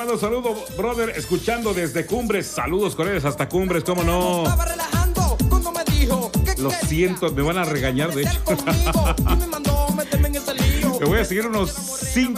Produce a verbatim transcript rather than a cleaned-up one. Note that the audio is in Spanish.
mando saludo, brother, escuchando desde Cumbres. Saludos cordiales hasta Cumbres, cómo no. Lo siento, me van a regañar, de hecho. Me voy a seguir unos cinco